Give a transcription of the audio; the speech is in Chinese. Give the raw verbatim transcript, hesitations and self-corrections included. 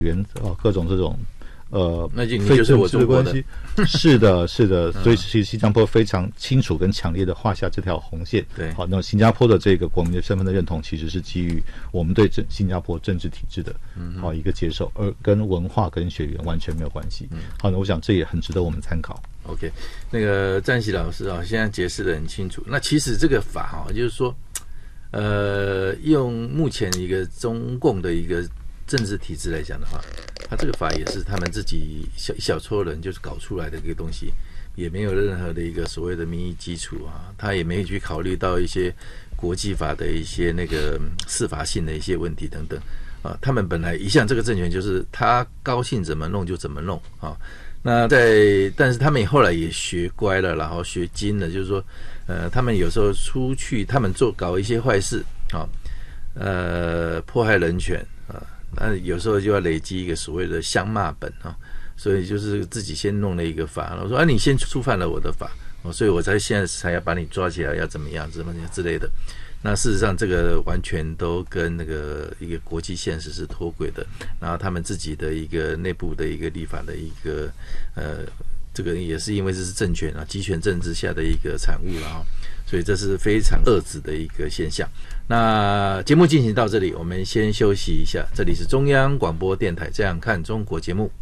原啊各种这种呃， 那就你就是我中国的， 是的，是的，所以其实新加坡非常清楚跟强烈的画下这条红线。 对， 好，那新加坡的这个国民的身份的认同，其实是基于我们对政新加坡政治体制的好一个接受，而跟文化跟血缘完全没有关系。好，那我想这也很值得我们参考。 OK， 那个占喜老师啊，现在解释得很清楚。那其实这个法啊，就是说，呃，用目前一个中共的一个政治体制来讲的话，他这个法也是他们自己小一小撮人就是搞出来的一个东西，也没有任何的一个所谓的民意基础啊，他也没有去考虑到一些国际法的一些那个司法性的一些问题等等啊。他们本来一向这个政权就是他高兴怎么弄就怎么弄啊。那在但是他们后来也学乖了，然后学精了，就是说，呃，他们有时候出去，他们做搞一些坏事啊，呃，迫害人权啊。那有时候就要累积一个所谓的相骂本啊，所以就是自己先弄了一个法，我说啊，你先触犯了我的法，所以我才现在才要把你抓起来，要怎么样，怎么样之类的。那事实上，这个完全都跟那个一个国际现实是脱轨的，然后他们自己的一个内部的一个立法的一个呃，这个也是因为这是政权啊，集权政治下的一个产物了啊，所以这是非常遏制的一个现象。那节目进行到这里，我们先休息一下。这里是中央广播电台《这样看中国》节目。